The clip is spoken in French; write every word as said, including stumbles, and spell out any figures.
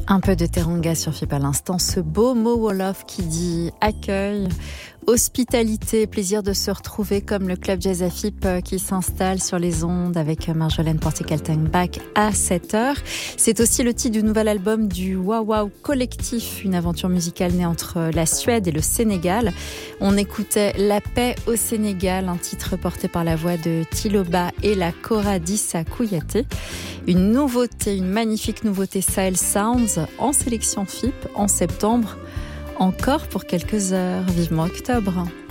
Un peu de teranga sur F I P à l'instant, ce beau mot Wolof qui dit accueil, hospitalité, plaisir de se retrouver comme le club Jazz à F I P qui s'installe sur les ondes avec Marjolaine Portier-Kaltenbach à sept heures. C'est aussi le titre du nouvel album du Wow Wow Collectif, une aventure musicale née entre la Suède et le Sénégal. On écoutait La paix au Sénégal, un titre porté par la voix de Tiloba et la Kora d'Issa Kouyaté. Une nouveauté, une magnifique nouveauté Sahel Sounds en sélection F I P en septembre, encore pour quelques heures. Vivement octobre.